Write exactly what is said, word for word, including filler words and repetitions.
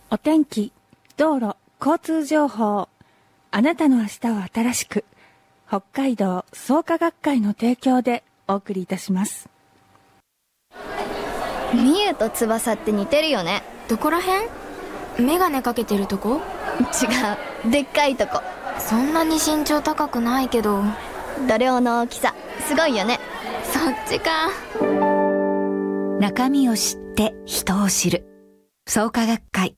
お天気、道路、交通情報。あなたの明日を新しく。北海道創価学会の提供でお送りいたします。 みゆと翼って似てるよね。 どこらへん？メガネかけてるとこ？ 違う、でっかいとこ。 そんなに身長高くないけど。 度量の大きさすごいよね。 そっちか。 中身を知って人を知る創価学会。